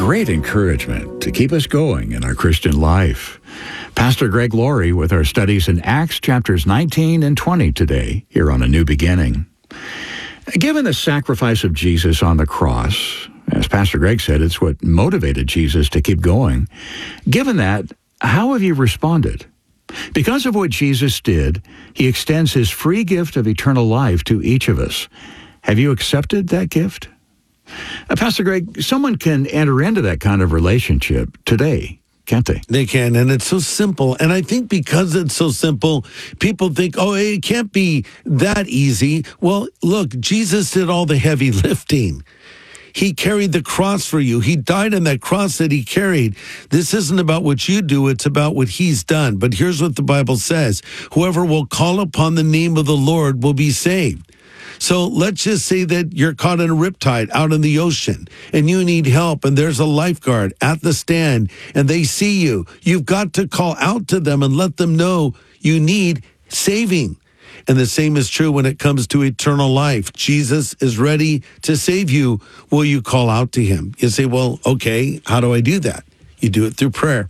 great encouragement to keep us going in our Christian life. Pastor Greg Laurie with our studies in Acts chapters 19 and 20 today, here on A New Beginning. Given the sacrifice of Jesus on the cross, as Pastor Greg said, it's what motivated Jesus to keep going. Given that, how have you responded? Because of what Jesus did, he extends his free gift of eternal life to each of us. Have you accepted that gift? Pastor Greg, someone can enter into that kind of relationship today, can't they? They can, and it's so simple. And I think because it's so simple, people think, oh, it can't be that easy. Well, look, Jesus did all the heavy lifting. He carried the cross for you. He died on that cross that he carried. This isn't about what you do. It's about what he's done. But here's what the Bible says. Whoever will call upon the name of the Lord will be saved. So let's just say that you're caught in a riptide out in the ocean and you need help and there's a lifeguard at the stand and they see you. You've got to call out to them and let them know you need saving. And the same is true when it comes to eternal life. Jesus is ready to save you. Will you call out to him? You say, well, okay, how do I do that? You do it through prayer.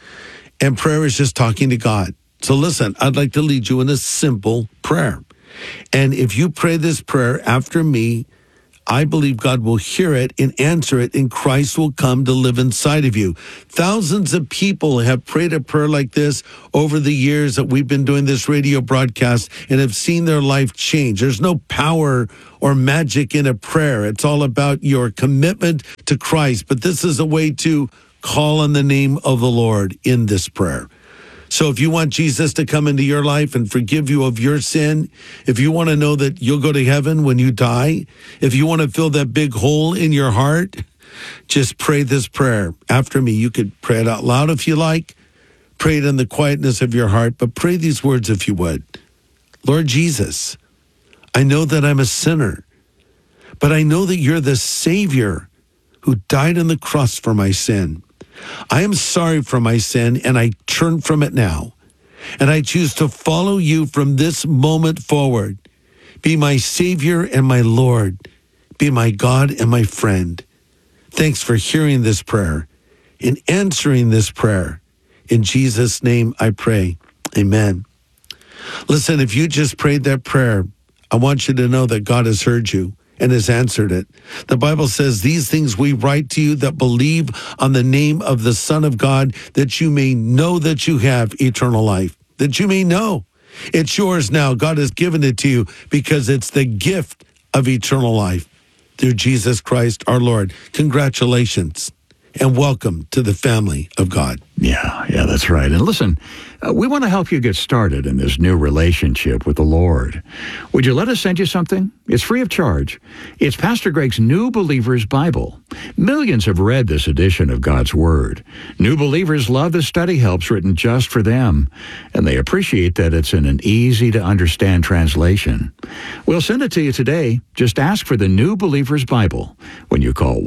And prayer is just talking to God. So listen, I'd like to lead you in a simple prayer. And if you pray this prayer after me, I believe God will hear it and answer it, and Christ will come to live inside of you. Thousands of people have prayed a prayer like this over the years that we've been doing this radio broadcast and have seen their life change. There's no power or magic in a prayer. It's all about your commitment to Christ. But this is a way to call on the name of the Lord in this prayer. So if you want Jesus to come into your life and forgive you of your sin, if you want to know that you'll go to heaven when you die, if you want to fill that big hole in your heart, just pray this prayer after me. You could pray it out loud if you like. Pray it in the quietness of your heart, but pray these words if you would. Lord Jesus, I know that I'm a sinner, but I know that you're the Savior who died on the cross for my sin. I am sorry for my sin, and I turn from it now. And I choose to follow you from this moment forward. Be my Savior and my Lord. Be my God and my friend. Thanks for hearing this prayer and answering this prayer. In Jesus' name I pray. Amen. Listen, if you just prayed that prayer, I want you to know that God has heard you and has answered it. The Bible says, these things we write to you that believe on the name of the Son of God, that you may know that you have eternal life, that you may know. It's yours now. God has given it to you because it's the gift of eternal life through Jesus Christ our Lord. Congratulations and welcome to the family of God. Yeah, that's right. And listen, we want to help you get started in this new relationship with the Lord. Would you let us send you something? It's free of charge. It's Pastor Greg's New Believers Bible. Millions have read this edition of God's Word. New believers love the study helps written just for them, and they appreciate that it's in an easy-to-understand translation. We'll send it to you today. Just ask for the New Believers Bible when you call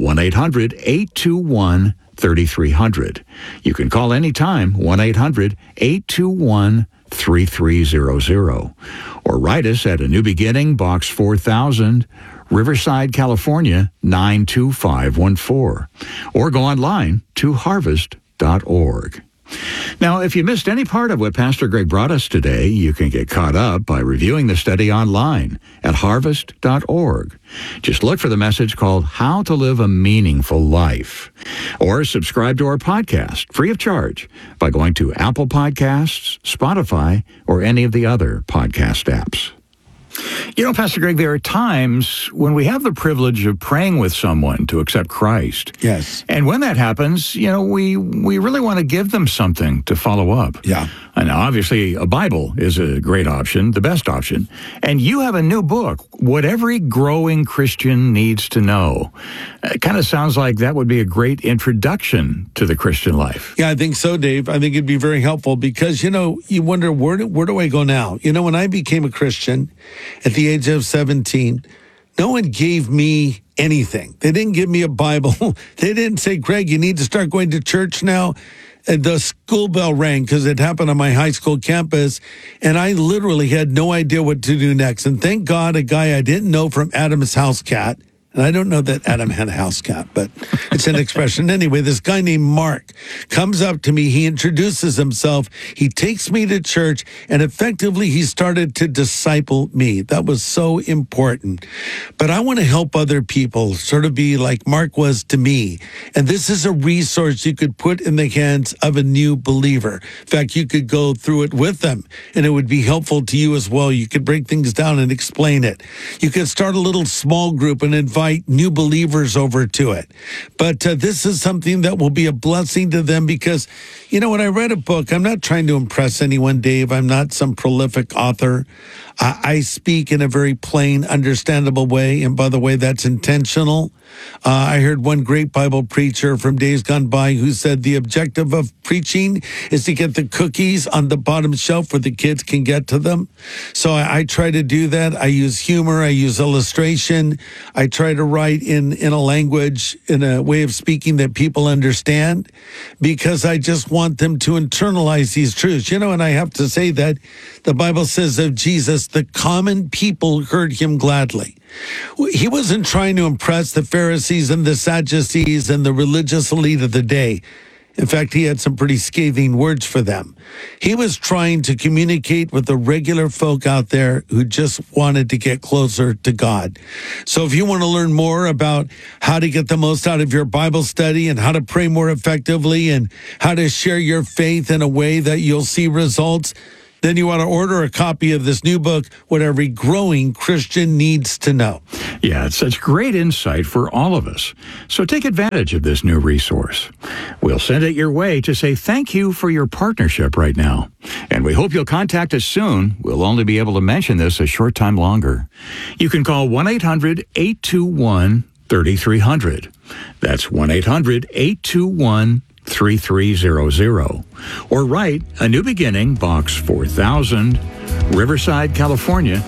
1-800-821-3300. You can call anytime, 1-800-821-3300. Or write us at A New Beginning, Box 4000, Riverside, California, 92514. Or go online to harvest.org. Now, if you missed any part of what Pastor Greg brought us today, you can get caught up by reviewing the study online at harvest.org. Just look for the message called How to Live a Meaningful Life. Or subscribe to our podcast free of charge by going to Apple Podcasts, Spotify, or any of the other podcast apps. You know, Pastor Greg, there are times when we have the privilege of praying with someone to accept Christ. Yes. And when that happens, you know, we really want to give them something to follow up. Yeah. And obviously, a Bible is a great option, the best option. And you have a new book, What Every Growing Christian Needs to Know. It kind of sounds like that would be a great introduction to the Christian life. Yeah, I think so, Dave. I think it'd be very helpful because, you know, you wonder, where do I go now? You know, when I became a Christian at the age of 17, no one gave me anything. They didn't give me a Bible. They didn't say, Greg, you need to start going to church now. And the school bell rang because it happened on my high school campus, and I literally had no idea what to do next. And thank God a guy I didn't know from Adam's House Cat And I don't know that Adam had a house cat, but it's an expression. Anyway, this guy named Mark comes up to me. He introduces himself. He takes me to church, and effectively he started to disciple me. That was so important. But I want to help other people sort of be like Mark was to me. And this is a resource you could put in the hands of a new believer. In fact, you could go through it with them, and it would be helpful to you as well. You could break things down and explain it. You could start a little small group and invite new believers over to it. But this is something that will be a blessing to them because, you know, when I read a book, I'm not trying to impress anyone, Dave. I'm not some prolific author. I speak in a very plain, understandable way. And by the way, that's intentional. I heard one great Bible preacher from days gone by who said the objective of preaching is to get the cookies on the bottom shelf where the kids can get to them. So I try to do that. I use humor. I use illustration. I try to write in a language, in a way of speaking that people understand, because I just want them to internalize these truths. You know, and I have to say that the Bible says of Jesus, the common people heard him gladly. He wasn't trying to impress the Pharisees and the Sadducees and the religious elite of the day. In fact, he had some pretty scathing words for them. He was trying to communicate with the regular folk out there who just wanted to get closer to God. So if you want to learn more about how to get the most out of your Bible study and how to pray more effectively and how to share your faith in a way that you'll see results, then you want to order a copy of this new book, What Every Growing Christian Needs to Know. Yeah, it's such great insight for all of us. So take advantage of this new resource. We'll send it your way to say thank you for your partnership right now. And we hope you'll contact us soon. We'll only be able to mention this a short time longer. You can call 1-800-821-3300. That's 1-800-821-3300. 3300, or write A New Beginning, Box 4000, Riverside, California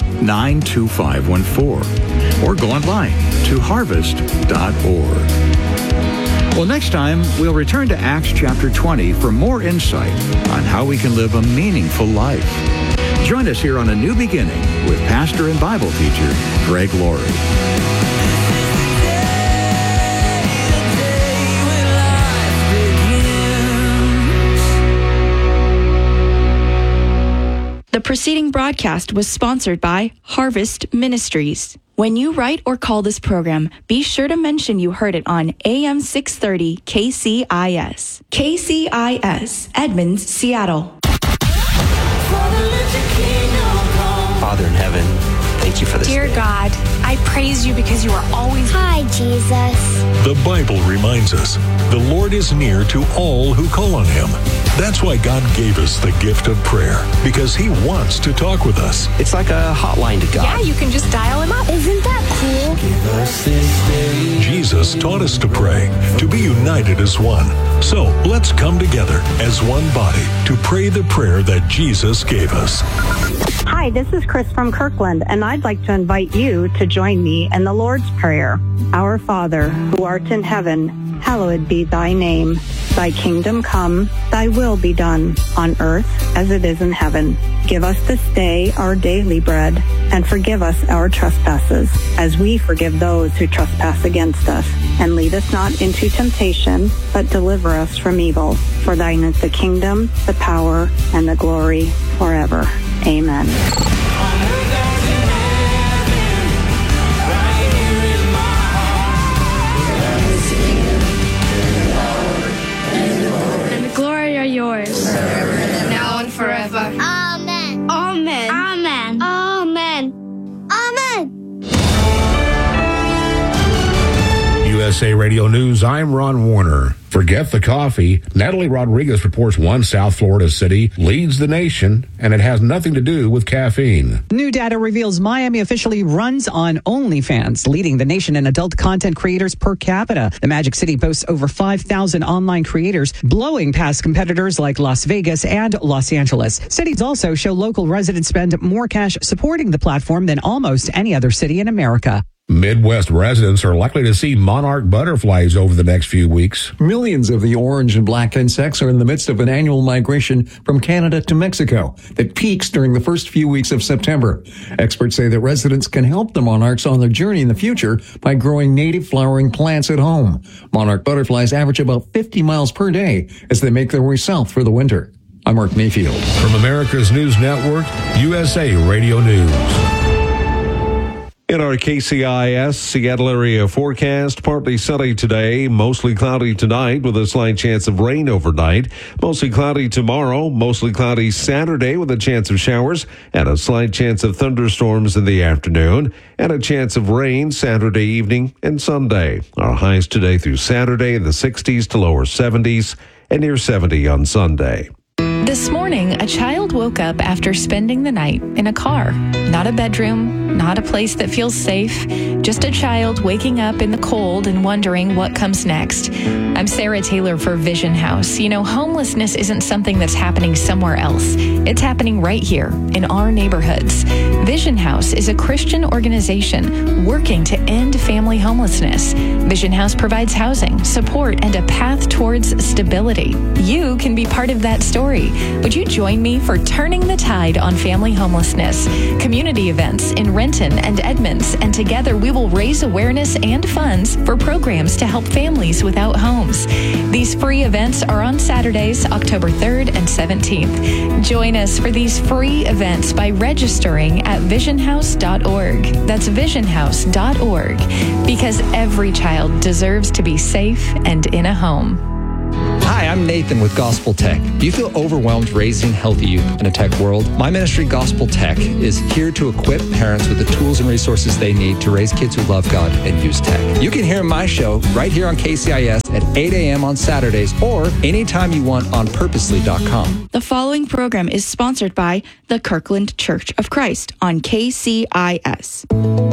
92514, or go online to harvest.org. Well, next time we'll return to Acts chapter 20 for more insight on how we can live a meaningful life. Join us here on A New Beginning with pastor and Bible teacher Greg Laurie. The preceding broadcast was sponsored by Harvest Ministries. When you write or call this program, be sure to mention you heard it on AM 630 KCIS. KCIS, Edmonds, Seattle. Father in heaven, thank you for this. Dear God, I praise you because you are always... Hi, Jesus. The Bible reminds us the Lord is near to all who call on him. That's why God gave us the gift of prayer, because he wants to talk with us. It's like a hotline to God. Yeah, you can just dial him up. Isn't that cool? Jesus taught us to pray, to be united as one. So let's come together as one body to pray the prayer that Jesus gave us. Hi, this is Chris from Kirkland, and I'd like to invite you to join me in the Lord's Prayer. Our Father, who art in heaven, hallowed be thy name. Thy kingdom come, thy will be done, on earth as it is in heaven. Give us this day our daily bread, and forgive us our trespasses, as we forgive those who trespass against us. And lead us not into temptation, but deliver us from evil. For thine is the kingdom, the power, and the glory forever. Amen. Yours, now and forever. Amen. Amen. Amen. Amen. Amen. USA Radio News, I'm Ron Warner. Forget the coffee. Natalie Rodriguez reports one South Florida city leads the nation, and it has nothing to do with caffeine. New data reveals Miami officially runs on OnlyFans, leading the nation in adult content creators per capita. The Magic City boasts over 5,000 online creators, blowing past competitors like Las Vegas and Los Angeles. Cities also show local residents spend more cash supporting the platform than almost any other city in America. Midwest residents are likely to see monarch butterflies over the next few weeks. Millions of the orange and black insects are in the midst of an annual migration from Canada to Mexico that peaks during the first few weeks of September. Experts say that residents can help the monarchs on their journey in the future by growing native flowering plants at home. Monarch butterflies average about 50 miles per day as they make their way south for the winter. I'm Mark Mayfield. From America's News Network, USA Radio News. In our KCIS Seattle area forecast, partly sunny today, mostly cloudy tonight with a slight chance of rain overnight. Mostly cloudy tomorrow, mostly cloudy Saturday with a chance of showers and a slight chance of thunderstorms in the afternoon and a chance of rain Saturday evening and Sunday. Our highs today through Saturday in the 60s to lower 70s and near 70 on Sunday. This morning, a child woke up after spending the night in a car. Not a bedroom, not a place that feels safe, just a child waking up in the cold and wondering what comes next. I'm Sarah Taylor for Vision House. You know, homelessness isn't something that's happening somewhere else. It's happening right here in our neighborhoods. Vision House is a Christian organization working to end family homelessness. Vision House provides housing, support, and a path towards stability. You can be part of that story. Would you join me for Turning the Tide on Family Homelessness? Community events in Renton and Edmonds, and together we will raise awareness and funds for programs to help families without homes. These free events are on Saturdays, October 3rd and 17th. Join us for these free events by registering at visionhouse.org. That's visionhouse.org, because every child deserves to be safe and in a home. Hi, I'm Nathan with Gospel Tech. Do you feel overwhelmed raising healthy youth in a tech world? My ministry, Gospel Tech, is here to equip parents with the tools and resources they need to raise kids who love God and use tech. You can hear my show right here on KCIS at 8 a.m. on Saturdays or anytime you want on purposely.com. The following program is sponsored by the Kirkland Church of Christ on KCIS.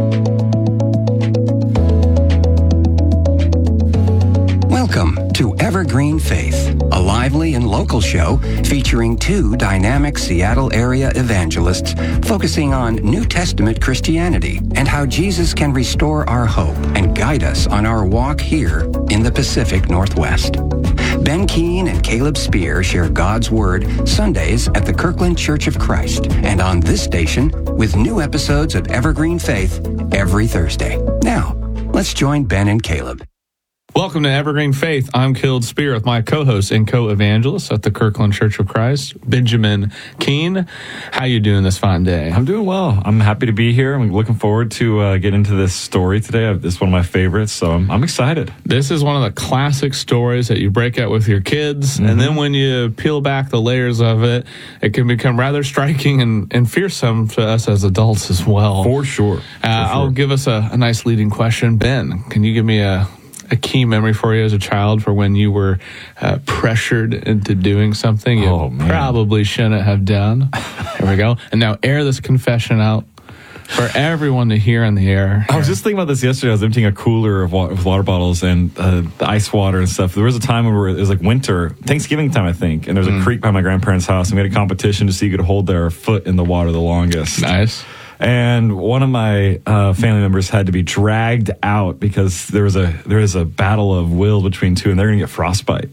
Welcome to Evergreen Faith, a lively and local show featuring two dynamic Seattle area evangelists focusing on New Testament Christianity and how Jesus can restore our hope and guide us on our walk here in the Pacific Northwest. Ben Keene and Caleb Spear share God's Word Sundays at the Kirkland Church of Christ and on this station with new episodes of Evergreen Faith every Thursday. Now, let's join Ben and Caleb. Welcome to Evergreen Faith. I'm Caleb Spear with my co-host and co-evangelist at the Kirkland Church of Christ, Benjamin Keene. How you doing this fine day? I'm doing well. I'm happy to be here. I'm looking forward to get into this story today. This is one of my favorites, so I'm excited. This is one of the classic stories that you break out with your kids, and then when you peel back the layers of it, it can become rather striking and fearsome to us as adults as well. For sure. I'll give us a nice leading question. Ben, can you give me a key memory for you as a child for when you were pressured into doing something you probably shouldn't have done? There we go. And now air this confession out for everyone to hear in the air. I was just thinking about this yesterday. I was emptying a cooler of water bottles and the ice water and stuff. There was a time where it was like winter, Thanksgiving time, I think, and there was a creek by my grandparents' house, and we had a competition to see who could hold their foot in the water the longest. Nice. And one of my family members had to be dragged out because there was a battle of will between two, and they're going to get frostbite.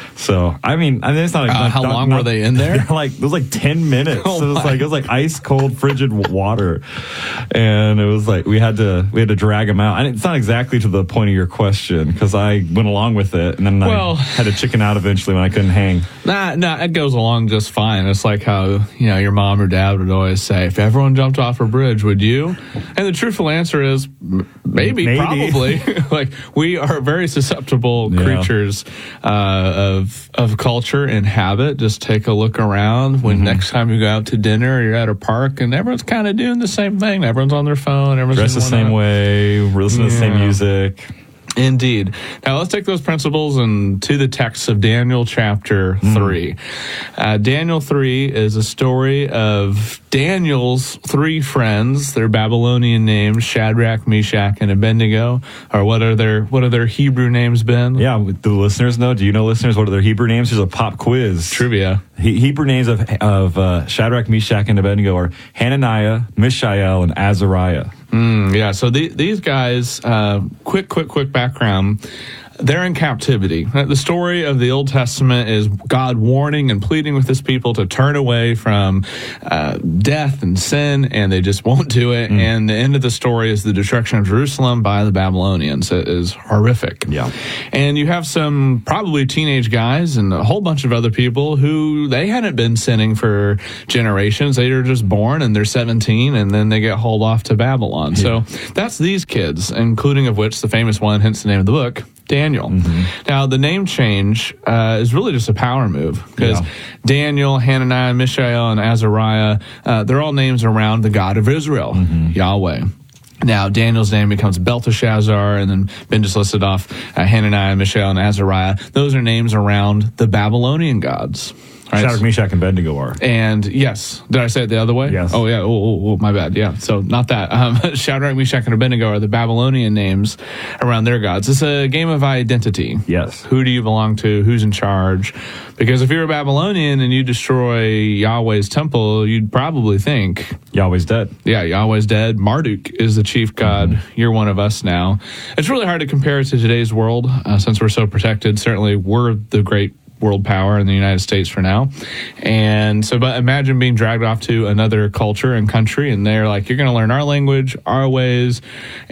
So I mean it's not. How long were they in there? It was like 10 minutes. So it was like ice cold, frigid water, and it was like we had to drag them out. And it's not exactly to the point of your question because I went along with it, and then I had to chicken out eventually when I couldn't hang. Nah, it goes along just fine. It's like how your mom or dad would always say, if everyone jumped off a bridge, would you? And the truthful answer is maybe. Probably. Like we are very susceptible creatures of culture and habit. Just take a look around when next time you go out to dinner or you're at a park and everyone's kind of doing the same thing. Everyone's on their phone. Everyone's dressed the same way. We're listening to the same music. Indeed. Now let's take those principles and to the text of Daniel chapter 3. Daniel 3 is a story of Daniel's three friends. Their Babylonian names, Shadrach, Meshach, and Abednego. Or what are their Hebrew names, Ben? Yeah, do the listeners know? Do you know, listeners, what are their Hebrew names? There's a pop quiz. Trivia. Hebrew names of Shadrach, Meshach, and Abednego are Hananiah, Mishael, and Azariah. Yeah, so these guys, quick background. They're in captivity. The story of the Old Testament is God warning and pleading with his people to turn away from death and sin, and they just won't do it. And the end of the story is the destruction of Jerusalem by the Babylonians. It is horrific. Yeah. And you have some probably teenage guys and a whole bunch of other people who they hadn't been sinning for generations. They were just born and they're 17, and then they get hauled off to Babylon. So that's these kids, including of which the famous one, hence the name of the book, Daniel. Now, the name change is really just a power move, because Daniel, Hananiah, Mishael, and Azariah, they're all names around the God of Israel, Yahweh. Now, Daniel's name becomes Belteshazzar, and then Ben just listed off Hananiah, Mishael, and Azariah. Those are names around the Babylonian gods. Right. Shadrach, Meshach, and Abednego are. And yes, did I say it the other way? Yes. Oh, yeah. Oh, my bad. Yeah. So not that. Shadrach, Meshach, and Abednego are the Babylonian names around their gods. It's a game of identity. Yes. Who do you belong to? Who's in charge? Because if you're a Babylonian and you destroy Yahweh's temple, you'd probably think Yahweh's dead. Yeah, Yahweh's dead. Marduk is the chief god. You're one of us now. It's really hard to compare it to today's world since we're so protected. Certainly, we're the great world power in the United States for now. And so, but imagine being dragged off to another culture and country, and they're like, you're going to learn our language, our ways,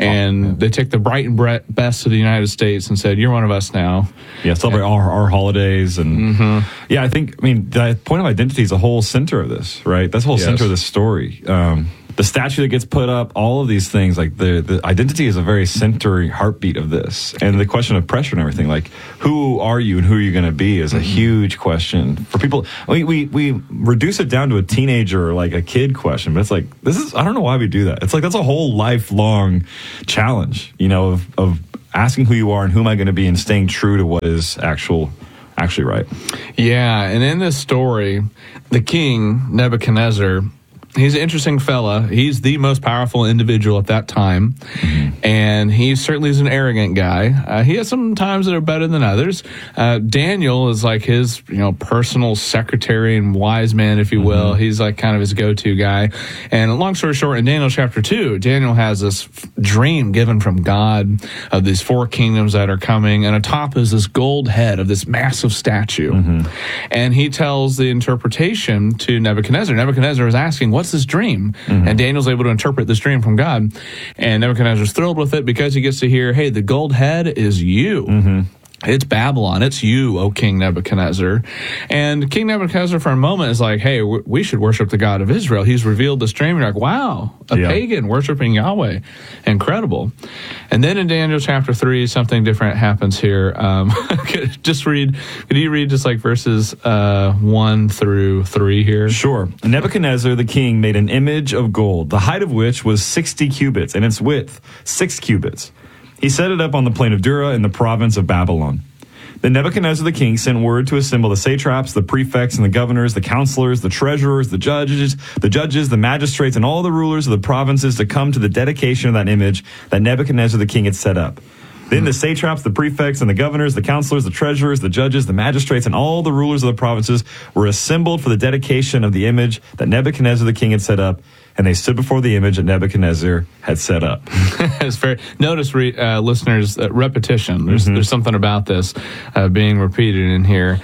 and they took the bright and best of the United States and said, you're one of us now. Yeah, celebrate our holidays. And yeah, I mean, the point of identity is the whole center of this, right? That's the whole center of this story. The statue that gets put up, all of these things, like the identity is a very center heartbeat of this. And the question of pressure and everything, like who are you and who are you going to be is a huge question for people. We reduce it down to a teenager or like a kid question, but it's like, I don't know why we do that. It's like, that's a whole lifelong challenge, of asking who you are and who am I going to be and staying true to what is actually right. Yeah. And in this story, the king, Nebuchadnezzar, he's an interesting fella. He's the most powerful individual at that time, and he certainly is an arrogant guy. He has some times that are better than others. Daniel is like his, personal secretary and wise man, if you will. He's like kind of his go-to guy. And long story short, in Daniel chapter 2, Daniel has this dream given from God of these 4 kingdoms that are coming, and atop is this gold head of this massive statue. And he tells the interpretation to Nebuchadnezzar. Nebuchadnezzar is asking, what's this dream? And Daniel's able to interpret this dream from God. And Nebuchadnezzar's thrilled with it because he gets to hear, hey, the gold head is you. It's Babylon. It's you, O King Nebuchadnezzar. And King Nebuchadnezzar for a moment is like, hey, we should worship the God of Israel. He's revealed this dream. You're like, wow, a pagan worshiping Yahweh. Incredible. And then in Daniel chapter 3, something different happens here. Could you read just like verses 1 through 3 here? Sure. Nebuchadnezzar the king made an image of gold, the height of which was 60 cubits, and its width 6 cubits. He set it up on the plain of Dura in the province of Babylon. Then Nebuchadnezzar the king sent word to assemble the satraps, the prefects, and the governors, the counselors, the treasurers, the judges, the magistrates, and all the rulers of the provinces to come to the dedication of that image that Nebuchadnezzar the king had set up. Then the satraps, the prefects, and the governors, the counselors, the treasurers, the judges, the magistrates, and all the rulers of the provinces were assembled for the dedication of the image that Nebuchadnezzar the king had set up, and they stood before the image that Nebuchadnezzar had set up. It's very, notice, listeners, repetition. There's something about this being repeated in here.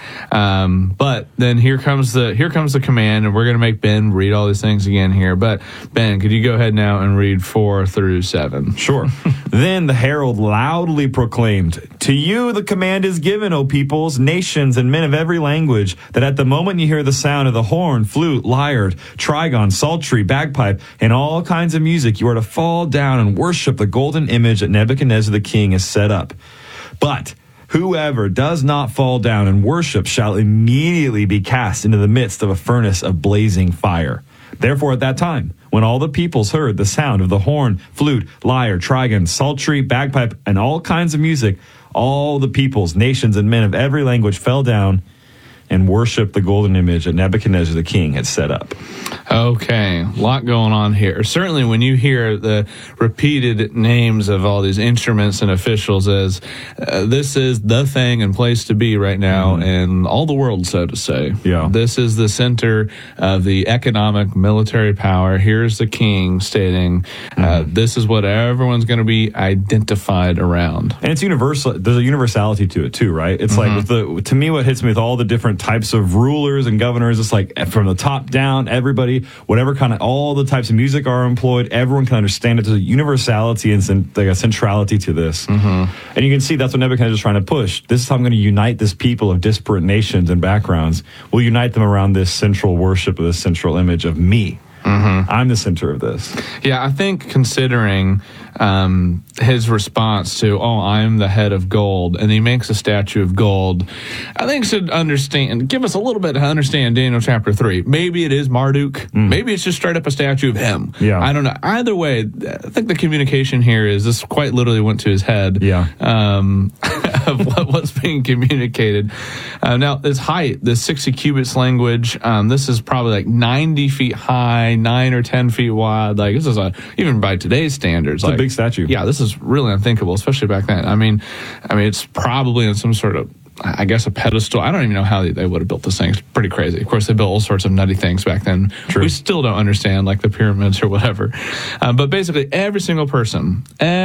But then here comes the command, and we're going to make Ben read all these things again here. But Ben, could you go ahead now and read 4 through 7? Sure. Then the herald loudly proclaimed, "To you the command is given, O peoples, nations, and men of every language, that at the moment you hear the sound of the horn, flute, lyre, trigon, psaltery, bagpipe, and all kinds of music, you are to fall down and worship the golden image that Nebuchadnezzar the king has set up. But whoever does not fall down and worship shall immediately be cast into the midst of a furnace of blazing fire." Therefore, at that time, when all the peoples heard the sound of the horn, flute, lyre, trigon, psaltery, bagpipe, and all kinds of music, all the peoples, nations, and men of every language fell down and worship the golden image that Nebuchadnezzar the king had set up. Okay, a lot going on here. Certainly when you hear the repeated names of all these instruments and officials as this is the thing and place to be right now in all the world, so to say. Yeah. This is the center of the economic military power. Here's the king stating this is what everyone's going to be identified around. And it's universal. There's a universality to it too, right? It's like to me, what hits me with all the different types of rulers and governors, it's like from the top down, everybody, whatever kind of, all the types of music are employed, everyone can understand it. There's a universality and like a centrality to this. And you can see that's what Nebuchadnezzar is trying to push. This is how I'm going to unite this people of disparate nations and backgrounds. We'll unite them around this central worship of this central image of me. I'm the center of this. Yeah, I think considering his response to, I'm the head of gold, and he makes a statue of gold, I think should give us a little bit to understand Daniel chapter 3. Maybe it is Marduk. Maybe it's just straight up a statue of him. Yeah. I don't know. Either way, I think the communication here is this quite literally went to his head. Yeah. Of what's being communicated. Now, this height, the 60 cubits language, this is probably like 90 feet high, 9 or 10 feet wide. Like, this is even by today's standards, it's a big statue. Yeah, this is really unthinkable, especially back then. I mean, it's probably in some sort of, I guess, a pedestal. I don't even know how they would have built this thing. It's pretty crazy. Of course, they built all sorts of nutty things back then. True. We still don't understand, like the pyramids or whatever. But basically, every single person,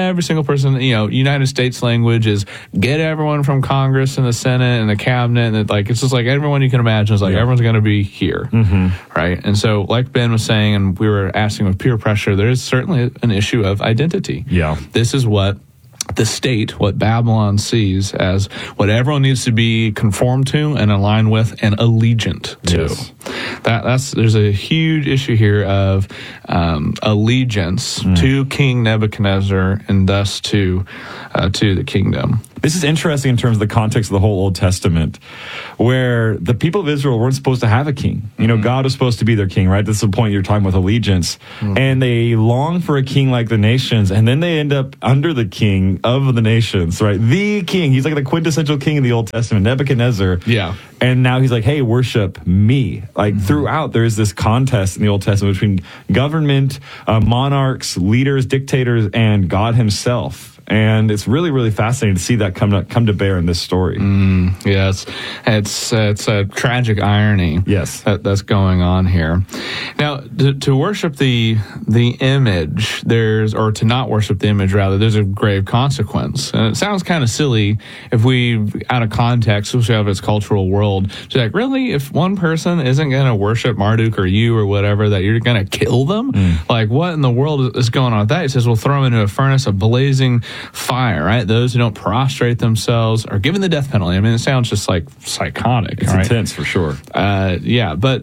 United States language is get everyone from Congress and the Senate and the cabinet. And it's just like everyone you can imagine is like, everyone's going to be here. Right? And so, like Ben was saying, and we were asking with peer pressure, there is certainly an issue of identity. Yeah. This is what the state, what Babylon sees as what everyone needs to be conformed to and aligned with and allegiant to. Yes. There's a huge issue here of allegiance to King Nebuchadnezzar and thus to the kingdom. This is interesting in terms of the context of the whole Old Testament, where the people of Israel weren't supposed to have a king. God was supposed to be their king, right? This is the point you're talking with allegiance. And they long for a king like the nations, and then they end up under the king of the nations, right? The king. He's like the quintessential king in the Old Testament, Nebuchadnezzar. Yeah. And now he's like, hey, worship me. Like throughout, there is this contest in the Old Testament between government, monarchs, leaders, dictators, and God himself. And it's really, really fascinating to see that come to bear in this story. Yes, it's a tragic irony. Yes, that's going on here. Now, to worship the image, or to not worship the image, rather, there's a grave consequence. And it sounds kind of silly if we, out of context, especially out of its cultural world, to like, really, if one person isn't going to worship Marduk or you or whatever, that you're going to kill them? Like, what in the world is going on with that? He says, we'll throw them into a furnace of blazing fire, right? Those who don't prostrate themselves are given the death penalty. I mean, it sounds just like psychotic. It's right? intense for sure. Yeah, but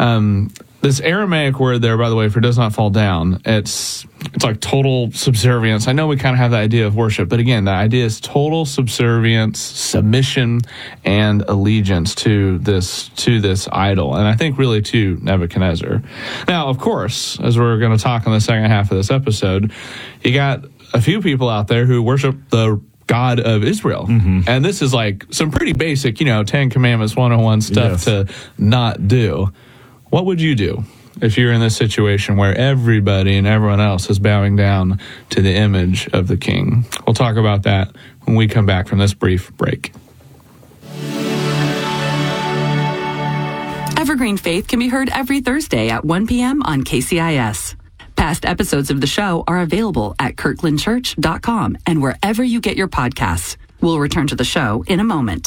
this Aramaic word there, by the way, for does not fall down, it's like total subservience. I know we kind of have the idea of worship, but again, the idea is total subservience, submission, and allegiance to this idol, and I think really to Nebuchadnezzar. Now, of course, as we're going to talk in the second half of this episode, you got a few people out there who worship the God of Israel. And this is like some pretty basic, 10 Commandments 101 stuff to not do. What would you do if you're in this situation where everybody and everyone else is bowing down to the image of the king? We'll talk about that when we come back from this brief break. Evergreen Faith can be heard every Thursday at 1 p.m. on KCIS. Past episodes of the show are available at kirklandchurch.com and wherever you get your podcasts. We'll return to the show in a moment.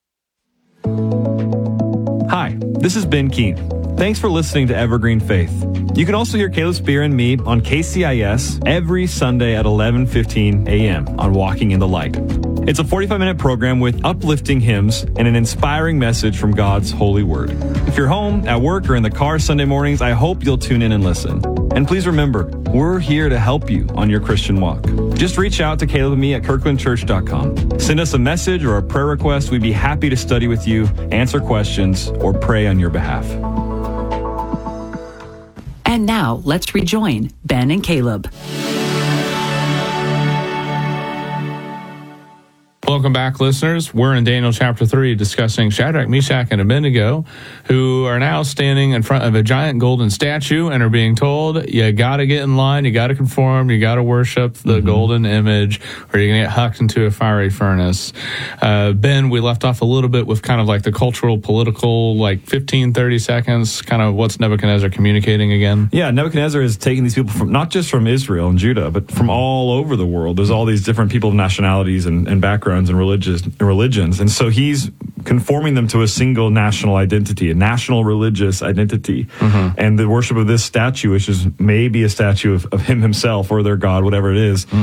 Hi, this is Ben Keene. Thanks for listening to Evergreen Faith. You can also hear Caleb Spear and me on KCIS every Sunday at 11:15 a.m. on Walking in the Light. It's a 45-minute program with uplifting hymns and an inspiring message from God's holy word. If you're home, at work, or in the car Sunday mornings, I hope you'll tune in and listen. And please remember, we're here to help you on your Christian walk. Just reach out to Caleb and me at kirklandchurch.com. Send us a message or a prayer request. We'd be happy to study with you, answer questions, or pray on your behalf. And now, let's rejoin Ben and Caleb. Welcome back, listeners. We're in Daniel chapter 3 discussing Shadrach, Meshach, and Abednego, who are now standing in front of a giant golden statue and are being told, you got to get in line, you got to conform, you got to worship the golden image, or you're going to get hucked into a fiery furnace. Ben, we left off a little bit with kind of like the cultural, political, like 15, 30 seconds, kind of what's Nebuchadnezzar communicating again? Yeah, Nebuchadnezzar is taking these people from, not just from Israel and Judah, but from all over the world. There's all these different people of nationalities and backgrounds and religions. And so he's conforming them to a single national identity, a national religious identity. And the worship of this statue, which is maybe a statue of him himself or their God, whatever it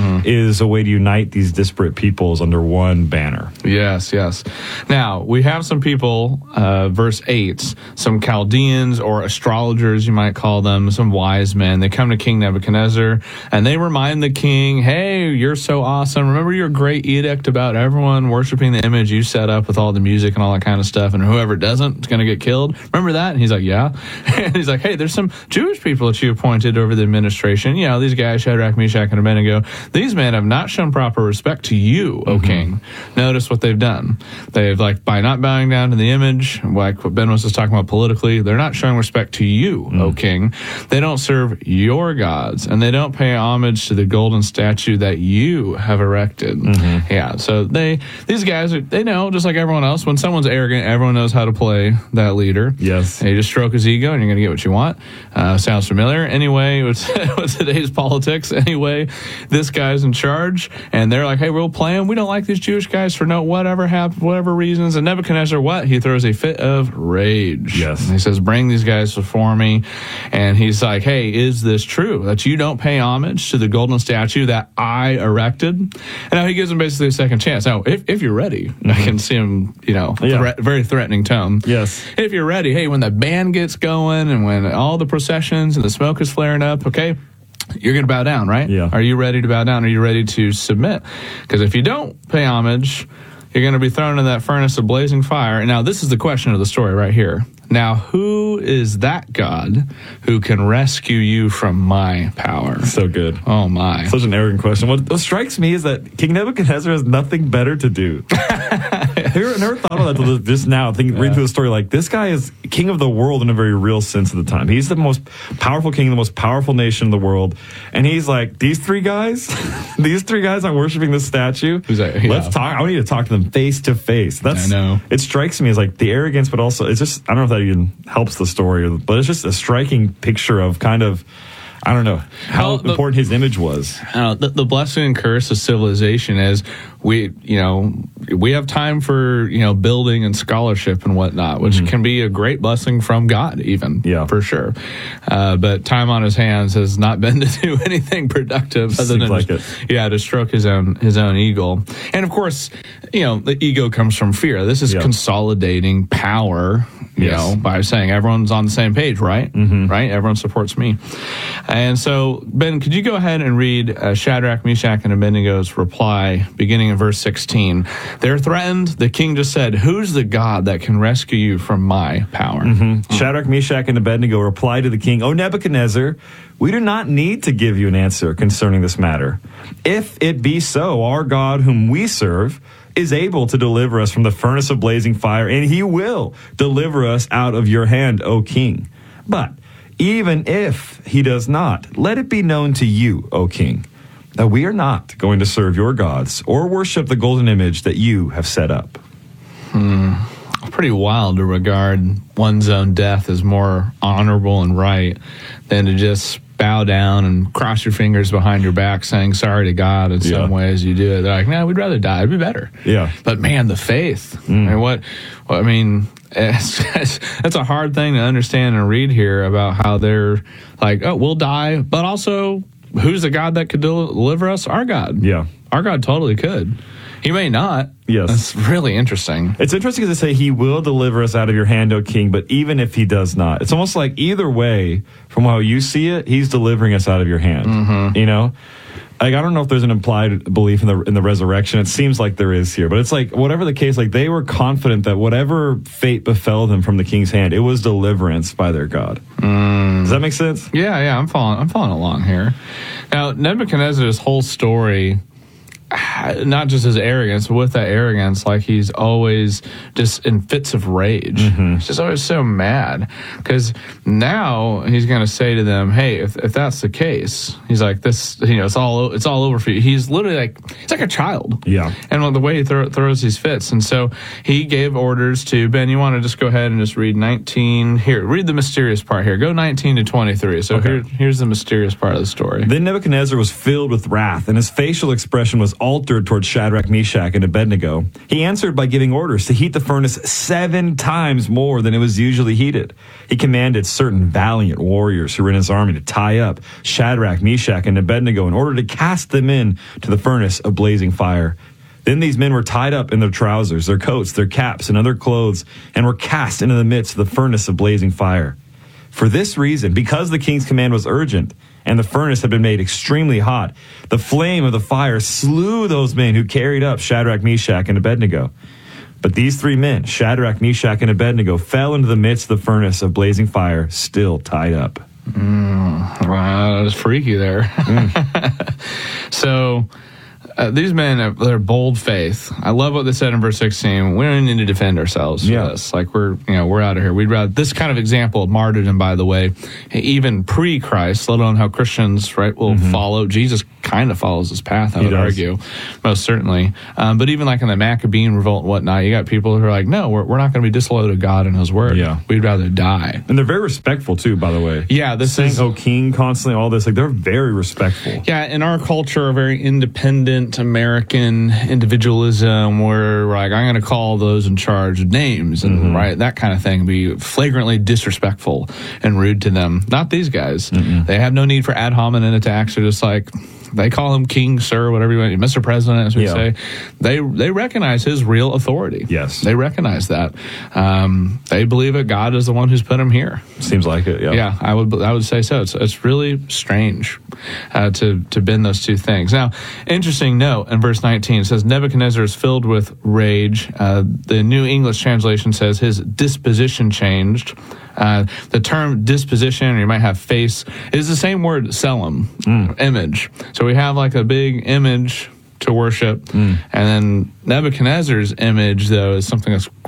is a way to unite these disparate peoples under one banner. Yes, yes. Now, we have some people, verse 8, some Chaldeans or astrologers, you might call them, some wise men. They come to King Nebuchadnezzar, and they remind the king, hey, you're so awesome. Remember your great edict about everyone worshiping the image you set up with all the music and all that kind of stuff, and whoever doesn't is going to get killed? Remember that? And he's like, yeah. And he's like, hey, there's some Jewish people that you appointed over the administration. You know, these guys, Shadrach, Meshach, and Abednego, these men have not shown proper respect to you, O king. Notice what they've done. They've, like, by not bowing down to the image, like what Ben was just talking about politically, they're not showing respect to you, O king. They don't serve your gods, and they don't pay homage to the golden statue that you have erected. Yeah, so these guys, they know, just like everyone else, when someone's arrogant, everyone knows how to play that leader. Yes. And you just stroke his ego, and you're going to get what you want. Sounds familiar. Anyway, with today's politics, anyway, this guy's in charge, and they're like, hey, we'll play him. We don't like these Jewish guys for whatever reasons. And Nebuchadnezzar, what? He throws a fit of rage. Yes. And he says, bring these guys before me. And he's like, hey, is this true that you don't pay homage to the golden statue that I erected? And now he gives him basically a second chance. Now, if you're ready, I can see him, very threatening tone. Yes. If you're ready, hey, when the band gets going and when all the processions and the smoke is flaring up, okay, you're going to bow down, right? Yeah. Are you ready to bow down? Are you ready to submit? Because if you don't pay homage, you're going to be thrown in that furnace of blazing fire. And now this is the question of the story right here. Now, who is that God who can rescue you from my power? So good. Oh, my. Such an arrogant question. What strikes me is that King Nebuchadnezzar has nothing better to do. I never thought about that just now, reading through the story. Like, this guy is king of the world in a very real sense of the time. He's the most powerful king, the most powerful nation in the world. And he's like, these three guys aren't worshiping this statue. Like, yeah. Let's talk. I need to talk to them face to face. I know. It strikes me as like the arrogance, but also it's just, I don't know if that even helps the story, but it's just a striking picture of kind of, I don't know how important his image was. The blessing and curse of civilization is we have time for, building and scholarship and whatnot, which can be a great blessing from God, even, for sure. But time on his hands has not been to do anything productive other than to stroke his own ego. And of course, the ego comes from fear. This is consolidating power. By saying everyone's on the same page, right? Right? Everyone supports me. And so, Ben, could you go ahead and read Shadrach, Meshach, and Abednego's reply, beginning in verse 16? They're threatened. The king just said, who's the God that can rescue you from my power? Shadrach, Meshach, and Abednego reply to the king, O Nebuchadnezzar, we do not need to give you an answer concerning this matter. If it be so, our God whom we serve is able to deliver us from the furnace of blazing fire, and he will deliver us out of your hand, O king. But even if he does not, let it be known to you, O king, that we are not going to serve your gods or worship the golden image that you have set up. Pretty wild to regard one's own death as more honorable and right than to just bow down and cross your fingers behind your back saying sorry to God in some ways you do it. They're like, no, we'd rather die. It'd be better. Yeah. But man, the faith. That's a hard thing to understand and read here about how they're like, oh, we'll die, but also who's the God that could deliver us? Our God. Yeah. Our God totally could. He may not. Yes. That's really interesting. It's interesting because they say he will deliver us out of your hand, O king, but even if he does not, it's almost like either way, from how you see it, he's delivering us out of your hand. Like, I don't know if there's an implied belief in the resurrection. It seems like there is here, but it's like, whatever the case, like they were confident that whatever fate befell them from the king's hand, it was deliverance by their God. Does that make sense? Yeah, I'm following along here. Now, Nebuchadnezzar's whole story not just his arrogance, but with that arrogance, like he's always just in fits of rage. He's just always so mad because now he's going to say to them, "Hey, if that's the case," he's like, "This, it's all over for you." He's literally he's like a child. Yeah. And the way he throws these fits, and so he gave orders to Ben. You want to just go ahead and just read 19 here. Read the mysterious part here. Go 19 to 23. So here's the mysterious part of the story. Then Nebuchadnezzar was filled with wrath, and his facial expression was altered towards Shadrach, Meshach, and Abednego. He answered by giving orders to heat the furnace 7 times more than it was usually heated. He commanded certain valiant warriors who were in his army to tie up Shadrach, Meshach, and Abednego in order to cast them in to the furnace of blazing fire. Then these men were tied up in their trousers, their coats, their caps, and other clothes, and were cast into the midst of the furnace of blazing fire. For this reason, because the king's command was urgent, and the furnace had been made extremely hot, the flame of the fire slew those men who carried up Shadrach, Meshach, and Abednego. But these 3 men, Shadrach, Meshach, and Abednego, fell into the midst of the furnace of blazing fire, still tied up. Wow, that's freaky there. So these men, they're bold faith. I love what they said in verse 16. We don't need to defend ourselves for this. Like we're out of here. We'd rather this kind of example of martyrdom, by the way, even pre-Christ, let alone how Christians, will follow. Jesus kind of follows his path, I would argue, most certainly. But even like in the Maccabean revolt and whatnot, you got people who are like, no, we're not going to be disloyal to God and his word. Yeah. We'd rather die. And they're very respectful too, by the way. Yeah, this saying, is, "Oh, king," constantly, all this. Like they're very respectful. Yeah, in our culture, a very independent American individualism, where we're like, I'm going to call those in charge names and that kind of thing, be flagrantly disrespectful and rude to them. Not these guys. They have no need for ad hominem attacks. They're just like, they call him king, sir, whatever you want, Mr. President, as we say. They recognize his real authority. Yes. They recognize that. They believe that God is the one who's put him here. Seems like it, yeah. Yeah, I would say so. It's really strange to bend those two things. Now, interesting note in verse 19, it says, Nebuchadnezzar is filled with rage. The New English translation says his disposition changed. The term disposition, or you might have face, is the same word, selim, image. So we have like a big image to worship, and then Nebuchadnezzar's image, though, is something that's